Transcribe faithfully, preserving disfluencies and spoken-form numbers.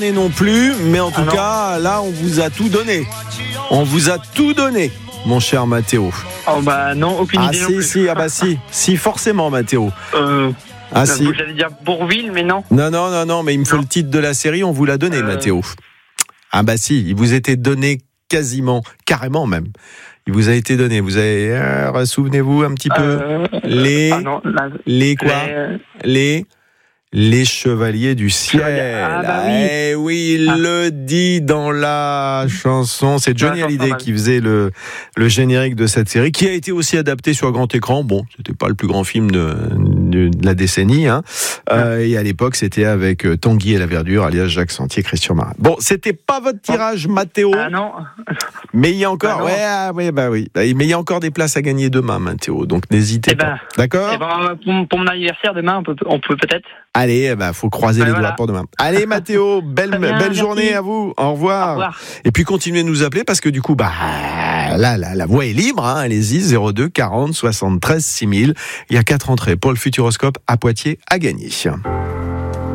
Et non plus, mais en tout Ah cas, là, on vous a tout donné. On vous a tout donné, mon cher Mathéo. Oh bah non, aucune Ah idée non si, plus. si, ah bah si, si, forcément, Mathéo. Euh, Ah si. J'allais dire Bourville, mais non. Non, non, non, non, mais il me faut Non. le titre de la série, on vous l'a donné, Euh. Mathéo. Ah bah si, il vous était donné quasiment, carrément même. Il vous a été donné. Vous avez, euh, souvenez-vous un petit peu, Euh, les, Ah non, là, les quoi, les- les. Les Chevaliers du Ciel. Chevaliers. Ah bah oui. Eh oui, il Ah. le dit dans la chanson. C'est Johnny Dans la chanson, Hallyday mal. qui faisait le, le générique de cette série, qui a été aussi adapté sur grand écran. Bon, c'était pas le plus grand film de, de, de la décennie, hein. Euh, et à l'époque, c'était avec euh, Tanguy et la Verdure, alias Jacques Sentier, Christian Marin. Bon, c'était pas votre tirage, Mathéo. Ah non. Mais il y a encore, Bah non. ouais, ah, ouais, bah oui. Mais il y a encore des places à gagner demain, Mathéo. Donc n'hésitez Eh ben, pas. D'accord? Eh ben, pour, pour mon anniversaire demain, on peut, on peut peut-être. Allez, eh ben, faut croiser Ben les voilà. doigts pour demain. Allez, Mathéo, belle, Très bien, belle merci. journée à vous. Au revoir. Au revoir. Et puis continuez de nous appeler parce que du coup, bah, là, la, la voie est libre. Hein. Allez-y, zéro deux quarante soixante-treize six mille. Il y a quatre entrées pour le Futuroscope à Poitiers à gagner.